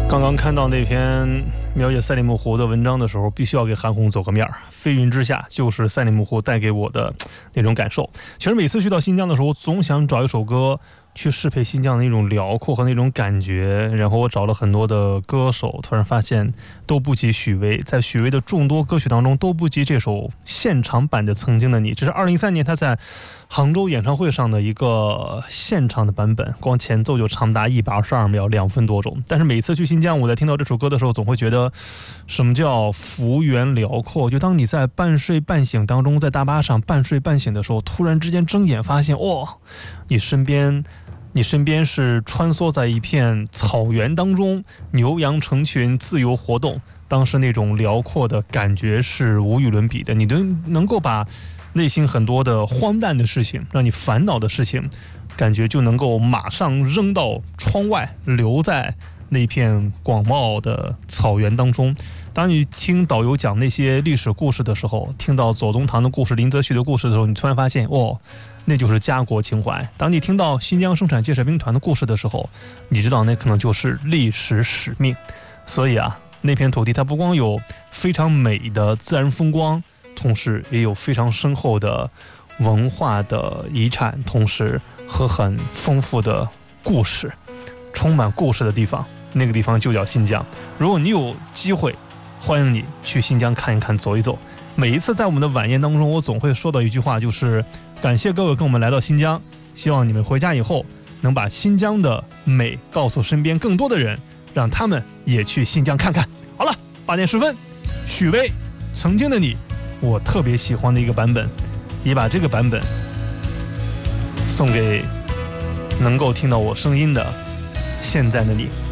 刚刚看到那篇描写赛里木湖的文章的时候，必须要给韩红走个面儿。飞云之下就是赛里木湖带给我的那种感受。其实每次去到新疆的时候，总想找一首歌去适配新疆的那种辽阔和那种感觉，然后我找了很多的歌手，突然发现都不及许巍，在许巍的众多歌曲当中都不及这首现场版的《曾经的你》。这是2013年他在杭州演唱会上的一个现场的版本，光前奏就长达122秒，2分多钟。但是每次去新疆，我在听到这首歌的时候，总会觉得什么叫幅员辽阔。就当你在半睡半醒当中，在大巴上半睡半醒的时候，突然之间睁眼发现，你身边是穿梭在一片草原当中，牛羊成群，自由活动。当时那种辽阔的感觉是无与伦比的，你能够把内心很多的荒诞的事情，让你烦恼的事情，感觉就能够马上扔到窗外，留在那片广袤的草原当中。当你听导游讲那些历史故事的时候，听到左宗棠的故事、林则徐的故事的时候，你突然发现，那就是家国情怀。当你听到新疆生产建设兵团的故事的时候，你知道那可能就是历史使命。所以那片土地它不光有非常美的自然风光，同时也有非常深厚的文化的遗产，同时和很丰富的故事，充满故事的地方，那个地方就叫新疆。如果你有机会，欢迎你去新疆看一看，走一走。每一次在我们的晚宴当中，我总会说到一句话，就是感谢各位跟我们来到新疆，希望你们回家以后能把新疆的美告诉身边更多的人，让他们也去新疆看看。好了，8点10分，许巍曾经的你，我特别喜欢的一个版本，也把这个版本送给能够听到我声音的现在的你。